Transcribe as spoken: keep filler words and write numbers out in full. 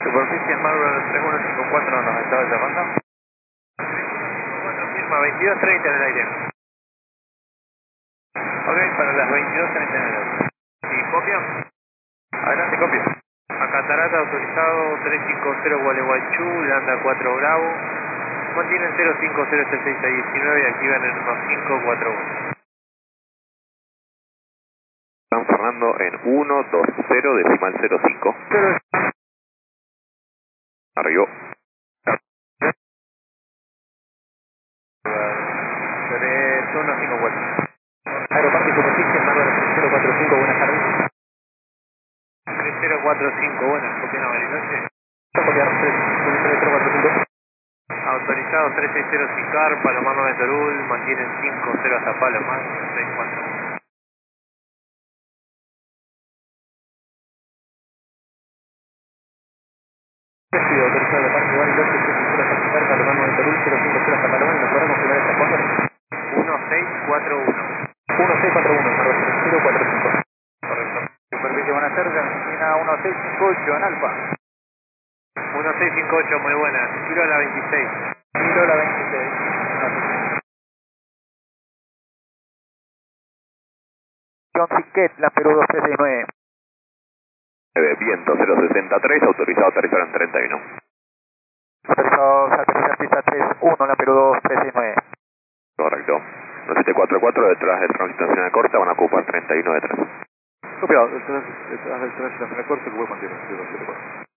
Superficie Marvel tres uno cinco cuatro nos estaba llamando. tres uno cinco cuatro firma veintidós treinta en el aire. Ok, para las veintidós treinta en el aire. ¿Y copia? Adelante, copia. A Catarata autorizado tres cinco cero Gualeguaychú, Landa cuatro Bravo. Mantienen cero cinco cero sesenta y diecinueve y activan en uno cinco cuatro uno. San Fernando en uno dos cero decimal cero cinco. Arriba. tres uno cinco cuatro. Aeroparque Superficie, Marvel tres cero cuatro cinco, buenas tardes. tres cero cuatro cinco, buenas, copia en Bariloche. Copiar tres cero cuatro cinco. Autorizado tres seis cero Sicar, Palomar nueve Torul, mantienen cinco cero hasta Palomar, seis cuatro. Sí, autorizado Aeroparque Bariloche tres seis cero Sicar, Palomar nueve Torul, cero cinco cero hasta Palomar. ¿Me podrá confirmar el transponder? uno seis cuatro uno. uno seis cuatro uno, Marvel tres cero cuatro cinco. Correcto. Superficie, buenas tardes, Argentina uno seis cinco ocho en Alfa. uno seis cinco ocho, muy buena. Giro a la veintiséis. Giro la veintiséis. John Ticket, la Perú dos tres seis nueve. Eh, Viento cero sesenta y tres, autorizado a aterrizar en treinta y uno. Autorizado a aterrizar pista tres uno, la Perú dos tres seis nueve. Correcto. Los siete cuatro cuatro detrás del tránsito nacional corta van a ocupar treinta y uno detrás. Copiado, detrás del tránsito nacional corta, el web mantiene cero cero cuatro.